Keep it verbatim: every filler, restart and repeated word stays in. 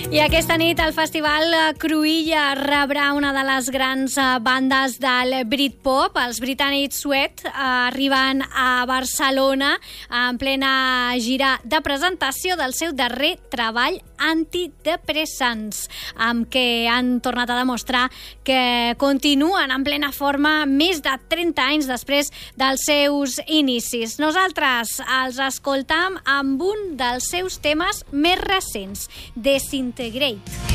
I aquesta nit el Festival Cruïlla rebrà una de les grans bandes del Britpop. Els britànics Sweat arriben a Barcelona en plena gira de presentació del seu darrer treball Antidepressants, amb què han tornat a demostrar que continuen en plena forma més de trenta anys després dels seus inicis. Nosaltres els escoltam amb un dels seus temes més recents, Desintegrate.